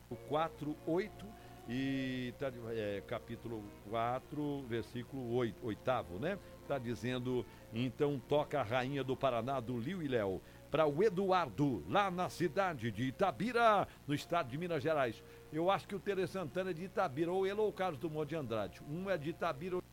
4:8 e tá, capítulo 4, versículo 8, né? Tá dizendo, então toca a Rainha do Paraná, do Liu e Léo, para o Eduardo, lá na cidade de Itabira, no estado de Minas Gerais. Eu acho que o Tere Santana é de Itabira, ou ele ou o Carlos Dumont de Andrade. Um é de Itabira,